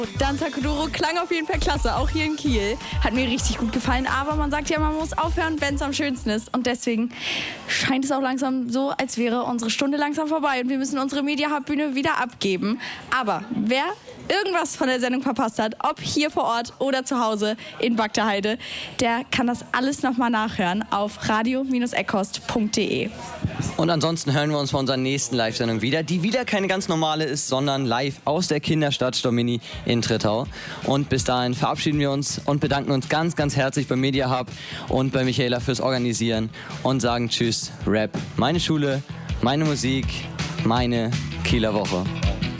Danza Kuduro klang auf jeden Fall klasse, auch hier in Kiel. Hat mir richtig gut gefallen, aber man sagt ja, man muss aufhören, wenn es am schönsten ist. Und deswegen scheint es auch langsam so, als wäre unsere Stunde langsam vorbei und wir müssen unsere Media-Hub-Bühne wieder abgeben. Aber wer irgendwas von der Sendung verpasst hat, ob hier vor Ort oder zu Hause in Bagdaheide, der kann das alles nochmal nachhören auf radio-eckhost.de. Und ansonsten hören wir uns bei unserer nächsten Live-Sendung wieder, die wieder keine ganz normale ist, sondern live aus der Kinderstadt Stomini in Trittau. Und bis dahin verabschieden wir uns und bedanken uns ganz, ganz herzlich beim Media Hub und bei Michaela fürs Organisieren und sagen Tschüss, Rap, meine Schule, meine Musik, meine Kieler Woche.